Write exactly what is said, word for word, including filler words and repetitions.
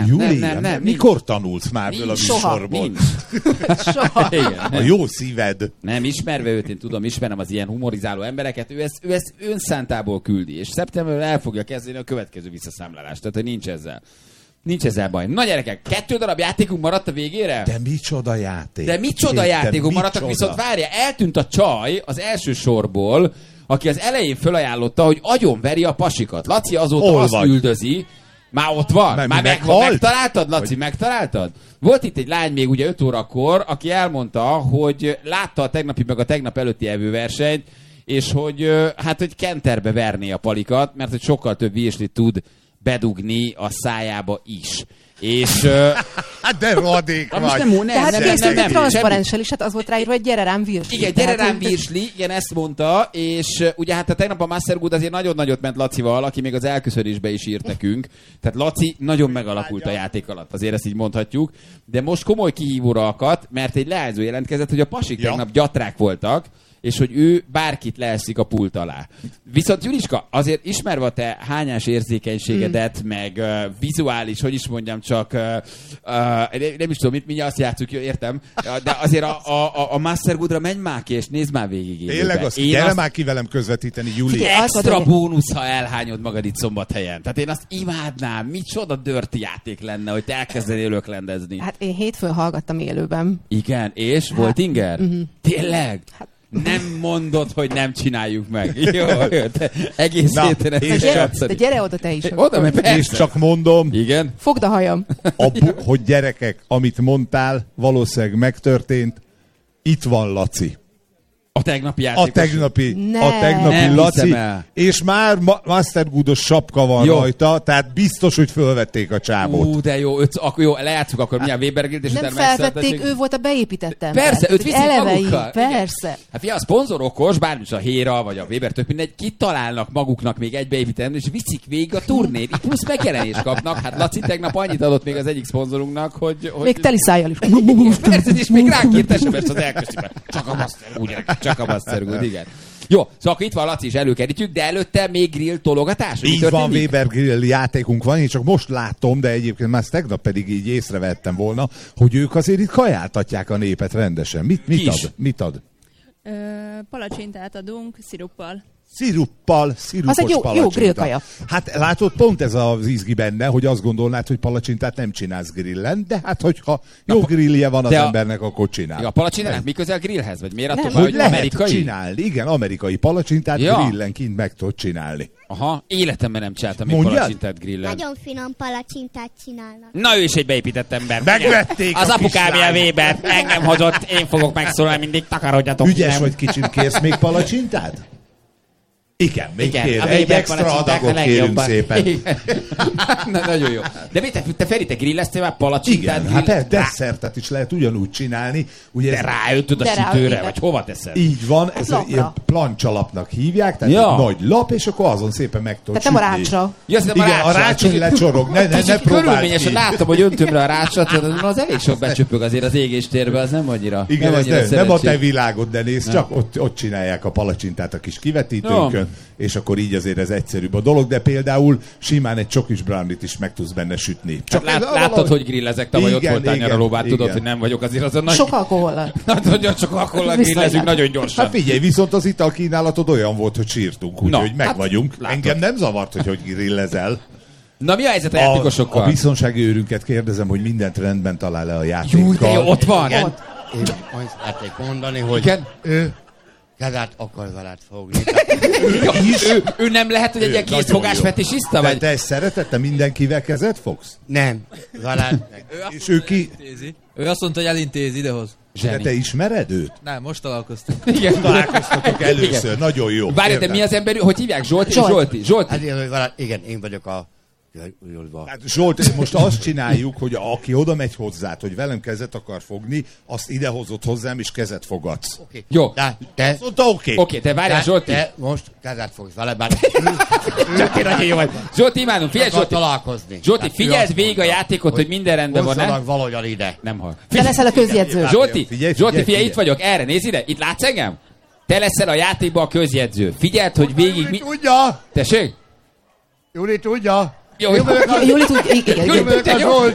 Júli, nem, nem, nem, mikor tanulsz már a műsorból? Soha. Igen, a jó szíved. Nem, ismerve őt, én tudom, ismerem az ilyen humorizáló embereket, ő ezt, ő ezt önszántából küldi, és szeptemberben el fogja kezdeni a következő visszaszámlálást, tehát hogy nincs ezzel. Nincs ezzel baj. Na gyerekek, kettő darab játékunk maradt a végére? De micsoda játék. De micsoda Értem, játékok maradtak, micsoda. viszont várja, eltűnt a csaj az első sorból, aki az elején fölajánlotta, hogy agyonveri a pasikat. Laci azóta Hol azt vagy? üldözi. Már ott van? Már Már meg, meghalt? megtaláltad, Laci, Hogy? megtaláltad? Volt itt egy lány még ugye öt órakor, aki elmondta, hogy látta a tegnapi meg a tegnap előtti evőversenyt, és hogy ö, hát, hogy kenterbe verné a palikat, mert hogy sokkal több virslit tud bedugni a szájába is. És... Uh, de rohadék vagy. vagy. Nem, nem, Tehát nem, nem, nem, nem, transzparenssel is, hát az volt ráírva, hogy gyere rám virsli. Igen, gyere Tehát, rám virsli, igen, ezt mondta, és uh, ugye hát a tegnap a Mastergood azért nagyon nagyot ment Lacival, aki még az elköszönésbe is írt nekünk. Tehát Laci nagyon megalakult a játék alatt, azért ezt így mondhatjuk. De most komoly kihívóra akadt, mert egy leányzó jelentkezett, hogy a pasik ja. tegnap gyatrák voltak, és hogy ő bárkit leeszik a pult alá. Viszont Juliska, azért ismerve a te hányás érzékenységedet, mm. meg uh, vizuális, hogy is mondjam, csak uh, uh, nem is tudom, mit mindjárt azt játszuk, jó, értem, de azért a, a, a Mastergoodra menj már ki, és nézd már végig élőben. Tényleg azt, Én gyere azt, már ki velem közvetíteni, Júli. Figyelj, extra bónusz, ha elhányod magad itt Szombathelyen. Tehát én azt imádnám, micsoda dirty játék lenne, hogy te elkezdenél löklendezni. Hát én hétfőn hallgattam élőben. Igen, és hát, volt inger? Uh-huh. Tényleg? Hát, nem mondod, hogy nem csináljuk meg. Jó, te egész Na, héten ezt és gyere, csak- de gyere oda te is. Oda, mert persze. És csak mondom, Igen? Fogd a hajam. a bu- hogy gyerekek, amit mondtál, valószínűleg megtörtént. Itt van Laci. A tegnapi játékos. A tegnapi, Ne. a tegnapi Nem Laci, hiszem el. és már ma- Mastergoodos sapka van Jó. rajta, tehát biztos, hogy fölvették a csábot. Ú, de jó, öt, akkor jó, lejátszuk akkor milyen Weber Grillt, és Nem utána felvették, megszeretessék. ő volt a beépített ember. Persze, Tehát, őt hogy viszik eleve magukkal. így, persze. Hát figyelj, a szponzorokos, bármit a Héra, vagy a Weber, tök mindegy, kitalálnak maguknak még egy beépített, és viszik végig a turnét, így plusz megjelenést kapnak. Hát Laci tegnap annyit adott még az egyik szponzorunknak, hogy... hogy... Még teli szájjal is. Persze, és még ránk írt es em es-t az elköszönben. Csak a Mastergood, csak a Mastergood, igen. Jó, szóval akkor itt van Laci is előkerítjük, de előtte még grill tologatás? Mi Így van, történik? Weber Grill játékunk van, én csak most látom, de egyébként már tegnap pedig így észrevettem volna, hogy ők azért itt kajáltatják a népet rendesen. Mit, mit Kis. ad? Mit ad? Ö, palacsintát adunk sziruppal. Sziruppal, szirupos Az egy jó- jó palacsinta. grillkaja. Hát látod, pont ez az izgi benne, hogy azt gondolnád, hogy palacsintát nem csinálsz grillen, de hát hogyha jó grillje van az de a- embernek, akkor csinál. Ja, a palacsintának mi közel grillhez? Vagy miért attól, Nem. hogy, Hogy lehet amerikai? csinálni, igen, amerikai palacsintát Ja. grillen kint meg tudod csinálni. Aha, életemben nem csináltam még Mondjad? palacsintát grillen. Nagyon finom palacsintát csinálnak. Na ő is egy beépített ember. Megvették Az a apukám kislányt. ilyen Weber, engem hozott, én fogok megszólalni, mindig takarodjatok. Ügyes nem. vagy kicsit, kérsz még palacsintát? Igen, még Igen, kér. a Egy Weber extra palacsinták a adagot kérünk legjobban. szépen. Igen. Na, nagyon jó. De mit, te, te Feri, te grilleztél már palacsintát? Igen, hát grill- persze, desszertet is lehet ugyanúgy csinálni. Ugye De ez ráöntöd a De rá- sütőre, igen. vagy hova teszed? így van, ez lapra. ilyen plancsalapnak hívják, tehát Ja. egy nagy lap, és akkor azon szépen meg tudod Tehát nem a sütni. rácsra. Ja, szerintem Igen, a rácson lecsorog, ne, ne, ne Kicsit próbáld körülményesen ki. látom, hogy öntöm rá a rácsot, az elég sok becsöpög azért az égéstérbe, az nem annyira. Igen, nem, ez annyira nem, nem a te szerencsés. világod, de nézd, csak ott, ott csinálják a palacsintát a kis kivetítőnkön, és akkor így azért ez egyszerűbb a dolog, de például simán egy csokis brownie-t is meg tudsz benne sütni. Csak lát, valahogy- láttad, hogy grillezek, tavaly ott Igen, voltál igen, nyaralóban, tudod, igen. hogy nem vagyok azért azon nagy... Sok alkohollal. Nagyon csak akkor Viszonylag. grillezünk, nagyon gyorsan. Hát figyelj, viszont az italkínálatod olyan volt, hogy sírtunk, Na, úgyhogy meg hát vagyunk. látod. Engem nem zavart, hogy hogy grillezel. Na mi a helyzet a A, játékosokkal? a biztonsági őrünket kérdezem, hogy mindent rendben talál-e a játékkal. Jó, de jó, ott van. Igen, Ott. én azt szeretnék mondani, hogy Igen. ő kezet akar veled fogni. Jó, ő, ő nem lehet, hogy egy Ő ilyen nagyon készfogás jó. fetisiszta, Te, vagy? te ezt szereted? Te mindenkivel kezet fogsz? Nem, veled. És ő ki? Intézi. Ő azt mondta, hogy elintézi idehoz. De Zseni. te ismered őt? Nem, most találkoztunk. Igen. Találkoztatok először, Igen. nagyon jó. Várj, de Értem. mi az ember, hogy hívják? Zsolti? Zsolt. Zsolti. Zsolti. Hát én, hogy veled, igen, én vagyok a... Jól Hát Zsolt, most azt csináljuk, hogy aki oda megy hozzád, hogy velem kezet akar fogni, azt idehozott hozzám, és kezet fogadsz. Oké. Jó. De te... Azt mondta, oké. Oké, okay, te várjál, te, Zsolti. te most kezet fogsz vele, bár Zsolti, nagyon jó vagy. Zsolti, imádom, figyelj, akar Zsolti. találkozni. Zsolti, Tehát ő figyeld azt végig a mondta, játékot, hogy minden rendben van, hozzanak nem? valahogyan ide. Nem hall. Te leszel a közjegyző. Zsolti, Figyelj, Zsolti, figyelj, figyelj, itt figyelj. vagyok, erre, nézd ide, itt látsz engem? Te leszel a játékban a közjegyző. Figyeld, hogy végig Júli mi... tudja! Tessék? Júli tudja! Jó, jó. Júli tud, igen, igen, Júli, igen. te jó. Zsolt.